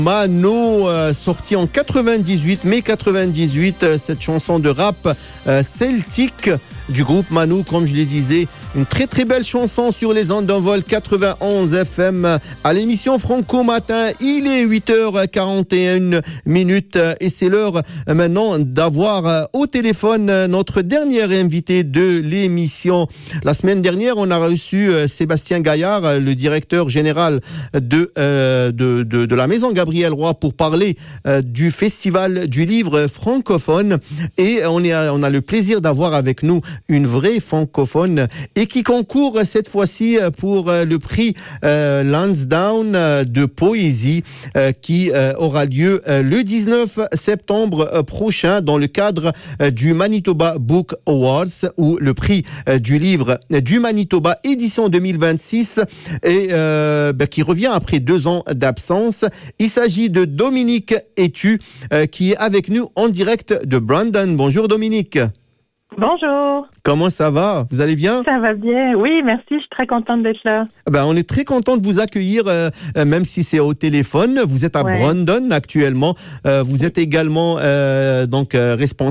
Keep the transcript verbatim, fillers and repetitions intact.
Mano, euh, sorti en quatre-vingt-dix-huit, mai quatre-vingt-dix-huit, euh, cette chanson de rap euh, celtique du groupe Mano, comme je le disais, une très très belle chanson sur les ondes d'Envol quatre-vingt-onze F M. À l'émission Franco Matin, il est huit heures quarante et une minutes et c'est l'heure euh, maintenant d'avoir euh, au téléphone euh, notre dernier invité de l'émission. La semaine dernière, on a reçu euh, Sébastien Gaillard, euh, le directeur général de, euh, de, de, de la Maison Gabriel Roy, pour parler euh, du Festival du livre francophone. Et on, est, on a le plaisir d'avoir avec nous une vraie francophone et qui concourt cette fois-ci pour le prix euh, Lansdowne de poésie euh, qui euh, aura lieu euh, le dix-neuf septembre prochain dans le cadre euh, du Manitoba Book Awards, ou le prix euh, du livre du Manitoba édition deux mille vingt-six, et euh, bah, qui revient après deux ans d'absence. Il s'agit de Dominique Etu euh, qui est avec nous en direct de Brandon. Bonjour Dominique. Bonjour. Comment ça va? Vous allez bien? Ça va bien. Oui, merci. Je suis très contente d'être là. Ben, on est très content de vous accueillir, euh, même si c'est au téléphone. Vous êtes à ouais. Brandon actuellement. Euh, vous êtes également euh, donc euh, responsable